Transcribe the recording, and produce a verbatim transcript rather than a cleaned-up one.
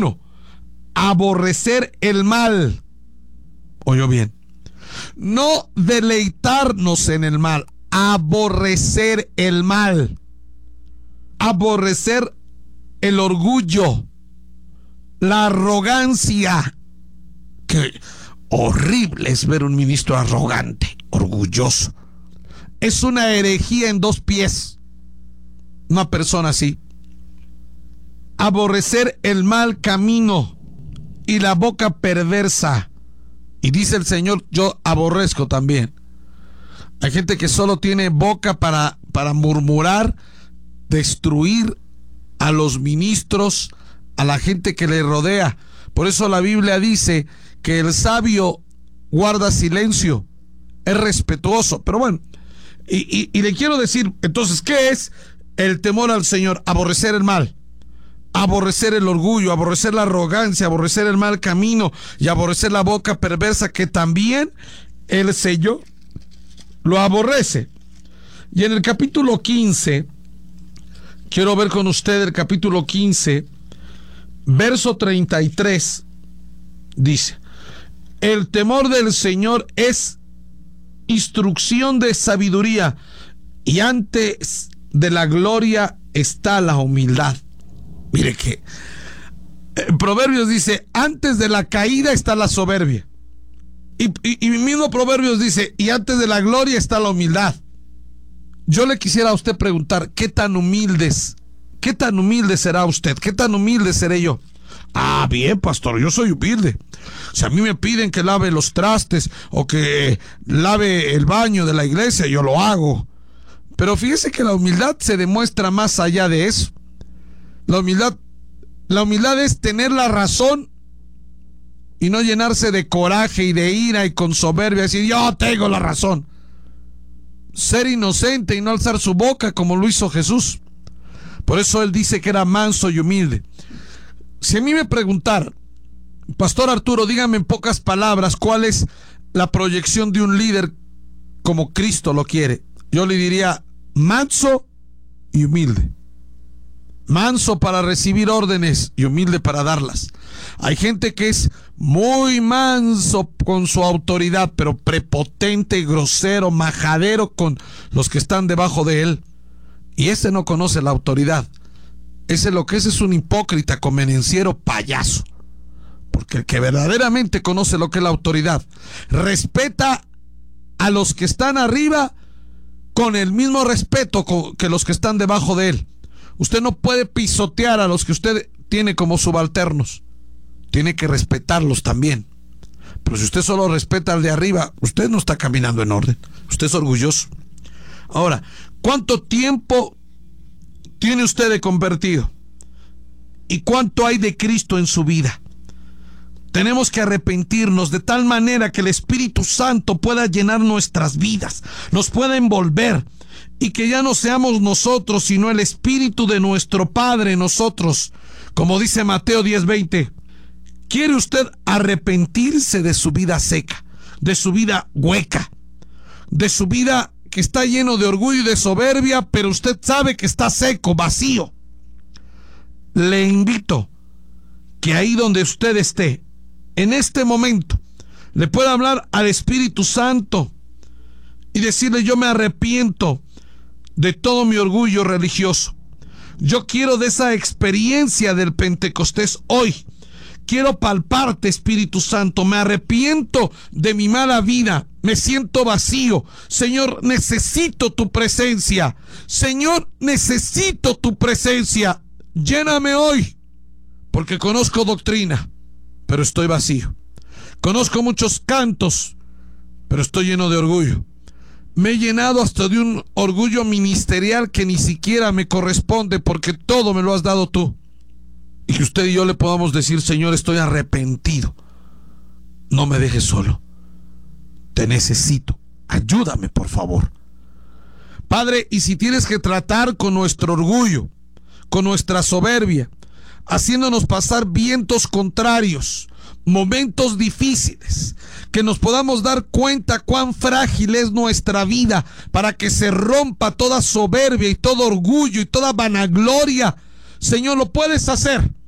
Uno, aborrecer el mal. Oyó bien. No deleitarnos en el mal, aborrecer el mal. Aborrecer el orgullo, la arrogancia. Qué horrible es ver un ministro arrogante, orgulloso. Es una herejía en dos pies. Una persona así. Aborrecer el mal camino y la boca perversa. Y dice el Señor, yo aborrezco también. Hay gente que solo tiene boca para, para murmurar, destruir a los ministros, a la gente que le rodea. Por eso la Biblia dice que el sabio guarda silencio, es respetuoso. Pero bueno, y, y, y le quiero decir, entonces, ¿qué es el temor al Señor? Aborrecer el mal, aborrecer el orgullo, aborrecer la arrogancia, aborrecer el mal camino y aborrecer la boca perversa, que también el Señor lo aborrece. Y en el capítulo quince, quiero ver con usted el capítulo quince, verso treinta y tres, dice: el temor del Señor es instrucción de sabiduría, y antes de la gloria está la humildad. Mire que en Proverbios dice, antes de la caída está la soberbia. Y, y, y mismo Proverbios dice, y antes de la gloria está la humildad. Yo le quisiera a usted preguntar, ¿qué tan humildes, qué tan humilde será usted? ¿Qué tan humilde seré yo? Ah, bien, pastor, yo soy humilde. Si a mí me piden que lave los trastes o que lave el baño de la iglesia, yo lo hago. Pero fíjese que la humildad se demuestra más allá de eso. La humildad, la humildad es tener la razón y no llenarse de coraje y de ira y con soberbia, decir yo tengo la razón. Ser inocente y no alzar su boca como lo hizo Jesús. Por eso él dice que era manso y humilde. Si a mí me preguntar, Pastor Arturo, dígame en pocas palabras cuál es la proyección de un líder como Cristo lo quiere, yo le diría manso y humilde. Manso para recibir órdenes y humilde para darlas. Hay gente que es muy manso con su autoridad, pero prepotente, grosero, majadero con los que están debajo de él. Y ese no conoce la autoridad. Ese lo que es es un hipócrita, convenenciero, payaso. Porque el que verdaderamente conoce lo que es la autoridad, respeta a los que están arriba con el mismo respeto que los que están debajo de él. Usted no puede pisotear a los que usted tiene como subalternos. Tiene que respetarlos también. Pero si usted solo respeta al de arriba, usted no está caminando en orden. Usted es orgulloso. Ahora, ¿cuánto tiempo tiene usted de convertido? ¿Y cuánto hay de Cristo en su vida? Tenemos que arrepentirnos de tal manera que el Espíritu Santo pueda llenar nuestras vidas, nos pueda envolver, y que ya no seamos nosotros, sino el Espíritu de nuestro Padre en nosotros. Como dice Mateo diez veinte, ¿quiere usted arrepentirse de su vida seca, de su vida hueca, de su vida que está lleno de orgullo y de soberbia, pero usted sabe que está seco, vacío? Le invito que ahí donde usted esté, en este momento, le pueda hablar al Espíritu Santo y decirle: yo me arrepiento de todo mi orgullo religioso. Yo quiero de esa experiencia del Pentecostés hoy. Quiero palparte, Espíritu Santo. Me arrepiento de mi mala vida. Me siento vacío. Señor, necesito tu presencia. Señor, necesito tu presencia. Lléname hoy, porque conozco doctrina, pero estoy vacío. Conozco muchos cantos, pero estoy lleno de orgullo. Me he llenado hasta de un orgullo ministerial que ni siquiera me corresponde, porque todo me lo has dado tú. Y que usted y yo le podamos decir: Señor, estoy arrepentido. No me dejes solo. Te necesito. Ayúdame, por favor. Padre, y si tienes que tratar con nuestro orgullo, con nuestra soberbia, haciéndonos pasar vientos contrarios, momentos difíciles, que nos podamos dar cuenta cuán frágil es nuestra vida, para que se rompa toda soberbia y todo orgullo y toda vanagloria. Señor, lo puedes hacer.